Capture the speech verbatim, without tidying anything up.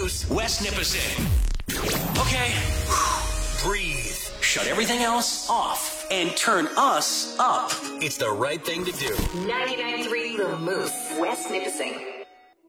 Moose. Wes Nipissing. Okay, breathe. Shut everything else off and turn us up. It's the right thing to do. ninety-nine point three The Moose. Wes Nipissing.